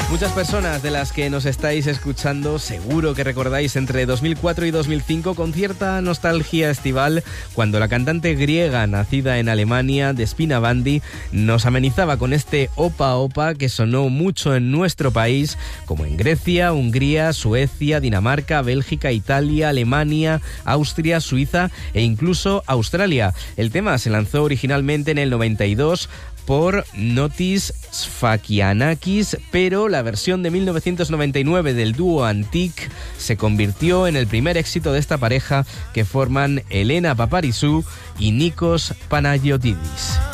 Muchas personas de las que nos estáis escuchando seguro que recordáis entre 2004 y 2005 con cierta nostalgia estival cuando la cantante griega nacida en Alemania, Despina Bandi, nos amenizaba con este Opa Opa que sonó mucho en nuestro país, como en Grecia, Hungría, Suecia, Dinamarca, Bélgica, Italia, Alemania, Austria, Suiza e incluso Australia. El tema se lanzó originalmente en el 92 por Notis Sfakianakis, pero la versión de 1999 del dúo Antique se convirtió en el primer éxito de esta pareja que forman Elena Paparizou y Nikos Panagiotis.